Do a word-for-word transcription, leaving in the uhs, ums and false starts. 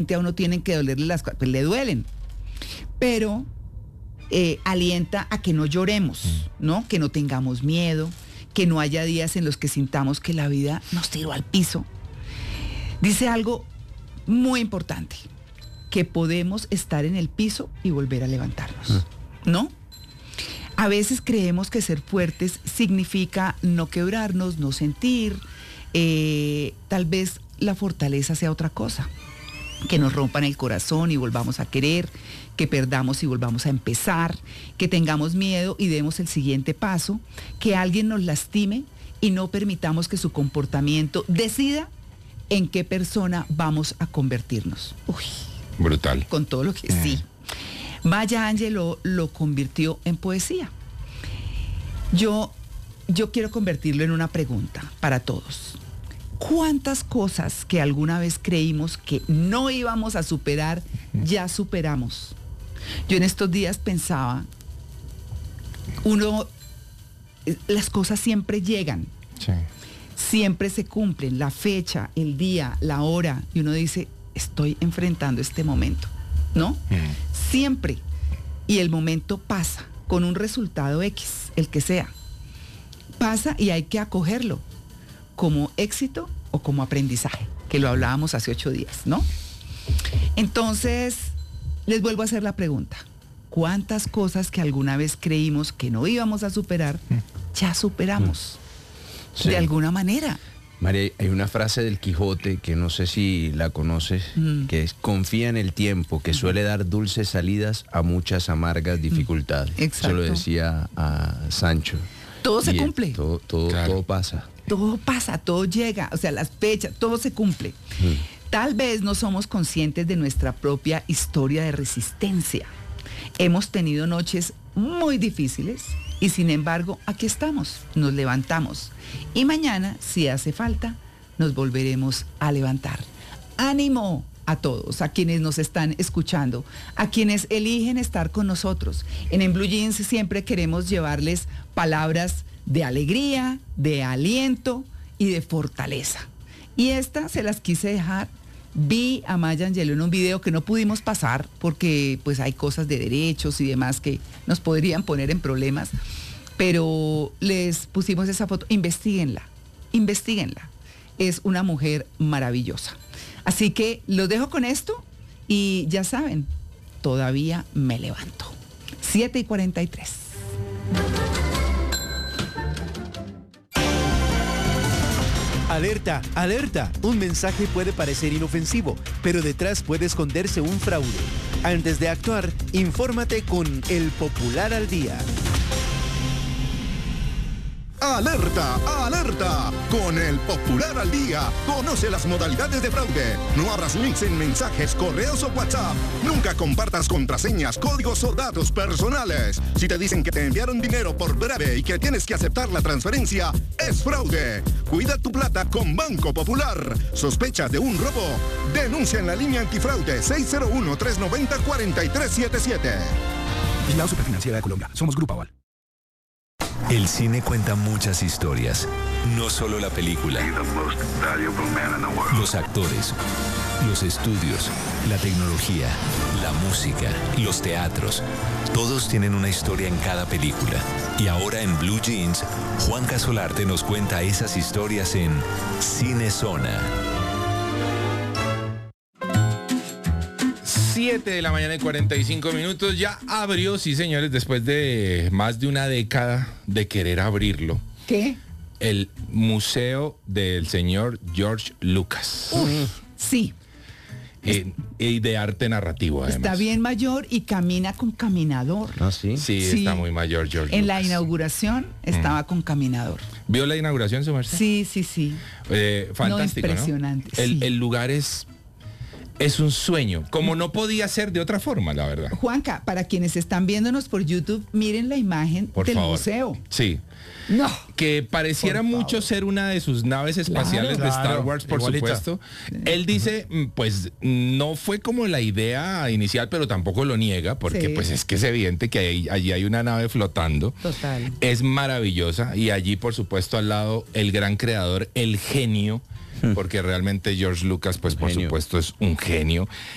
a uno tienen que dolerle las cosas, pues le duelen, pero eh, alienta a que no lloremos, ¿no? Que no tengamos miedo, que no haya días en los que sintamos que la vida nos tiró al piso. Dice algo muy importante, que podemos estar en el piso y volver a levantarnos, ¿no? A veces creemos que ser fuertes significa no quebrarnos, no sentir, eh, tal vez la fortaleza sea otra cosa, que nos rompan el corazón y volvamos a querer, que perdamos y volvamos a empezar, que tengamos miedo y demos el siguiente paso, que alguien nos lastime y no permitamos que su comportamiento decida en qué persona vamos a convertirnos. Uy, brutal. Con todo lo que eh. sí. Maya Angelou lo convirtió en poesía. Yo, yo quiero convertirlo en una pregunta para todos. ¿Cuántas cosas que alguna vez creímos que no íbamos a superar, ya superamos? Yo en estos días pensaba, uno, las cosas siempre llegan, sí. Siempre se cumplen, la fecha, el día, la hora, y uno dice, estoy enfrentando este momento, ¿no? Mm. Siempre. Y el momento pasa con un resultado X, el que sea. Pasa y hay que acogerlo como éxito o como aprendizaje, que lo hablábamos hace ocho días, ¿no? Entonces, les vuelvo a hacer la pregunta. ¿Cuántas cosas que alguna vez creímos que no íbamos a superar, ya superamos? Sí. De alguna manera. María, hay una frase del Quijote que no sé si la conoces, mm. que es: confía en el tiempo, que suele dar dulces salidas a muchas amargas dificultades. Exacto. Eso lo decía a Sancho. Todo se y cumple. El, todo, todo, claro. todo pasa. Todo pasa, todo llega, o sea, las fechas, todo se cumple. Mm. Tal vez no somos conscientes de nuestra propia historia de resistencia. Hemos tenido noches muy difíciles y sin embargo, aquí estamos, nos levantamos. Y mañana, si hace falta, nos volveremos a levantar. ¡Ánimo! A todos, a quienes nos están escuchando, a quienes eligen estar con nosotros. En En Blue Jeans siempre queremos llevarles palabras de alegría, de aliento y de fortaleza. Y esta se las quise dejar. Vi a Maya Angelou en un video que no pudimos pasar porque pues hay cosas de derechos y demás que nos podrían poner en problemas, pero les pusimos esa foto. Investíguenla, investíguenla. Es una mujer maravillosa. Así que los dejo con esto y ya saben, todavía me levanto. siete y cuarenta y tres. Alerta, alerta. Un mensaje puede parecer inofensivo, pero detrás puede esconderse un fraude. Antes de actuar, infórmate con El Popular al Día. ¡Alerta! ¡Alerta! Con El Popular al Día, conoce las modalidades de fraude. No abras links en mensajes, correos o WhatsApp. Nunca compartas contraseñas, códigos o datos personales. Si te dicen que te enviaron dinero por breve y que tienes que aceptar la transferencia, es fraude. Cuida tu plata con Banco Popular. ¿Sospecha de un robo? Denuncia en la línea antifraude seis cero uno, tres nueve cero, cuatro tres siete siete. Vigilado Superfinanciera de Colombia. Somos Grupo Aval. El cine cuenta muchas historias, no solo la película. Los actores, los estudios, la tecnología, la música, los teatros. Todos tienen una historia en cada película. Y ahora en Blue Jeans, Juan Casolarte nos cuenta esas historias en Cine Zona. siete de la mañana y cuarenta y cinco minutos. Ya abrió, sí señores, después de más de una década de querer abrirlo. ¿Qué? El Museo del Señor George Lucas. Uy, sí. Eh, y de arte narrativo, además. Está bien mayor y camina con caminador. ¿Ah, sí? Sí, sí, está muy mayor George En Lucas. la inauguración estaba mm. con caminador. ¿Vio la inauguración, su merced? Sí, sí, sí. Eh, fantástico, no, impresionante, ¿no? El, sí. el lugar es... Es un sueño, como no podía ser de otra forma, la verdad. Juanca, para quienes están viéndonos por YouTube, miren la imagen por del favor. museo. Sí. No. Que pareciera mucho ser una de sus naves espaciales claro, de Star claro, Wars, por igualita. supuesto. Él dice, pues, no fue como la idea inicial, pero tampoco lo niega, porque sí. pues es que es evidente que hay, allí hay una nave flotando. Total. Es maravillosa. Y allí, por supuesto, al lado, el gran creador, el genio, porque realmente George Lucas, pues, por supuesto, es un genio.